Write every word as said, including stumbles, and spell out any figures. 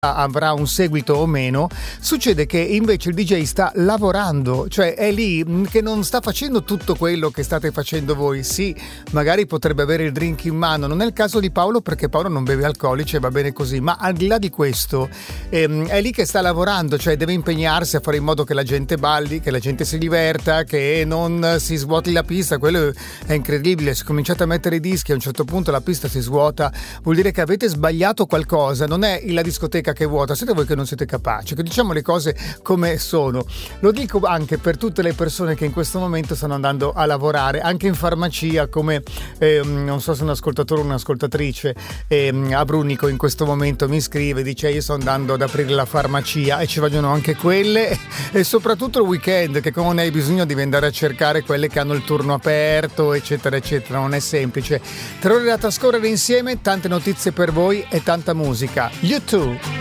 avrà un seguito o meno. Succede che invece il D J sta lavorando, cioè è lì che non sta facendo tutto quello che state facendo voi. Sì, magari potrebbe avere il drink in mano, non è il caso di Paolo perché Paolo non beve alcolici e va bene così, ma al di là di questo ehm, è lì che sta lavorando, cioè deve impegnarsi a fare in modo che la gente balli, che la gente si diverta, che non si svuoti la pista. Quello è incredibile. Se cominciate a mettere i dischi a un certo punto la pista si svuota, vuol dire che avete sbagliato qualcosa, non è la discoteca che è vuota, siete voi che non siete capaci, che diciamo le cose come sono. Lo dico anche per tutte le persone che in questo momento stanno andando a lavorare anche in farmacia, come eh, non so se un ascoltatore o un'ascoltatrice eh, a Brunico in questo momento mi scrive, dice io sto andando ad aprire la farmacia e ci vogliono anche quelle, e soprattutto il weekend che come hai bisogno di andare a cercare quelle che hanno il turno aperto eccetera eccetera, non è semplice. Tre ore da trascorrere insieme, tante notizie per voi e tanta musica. YouTube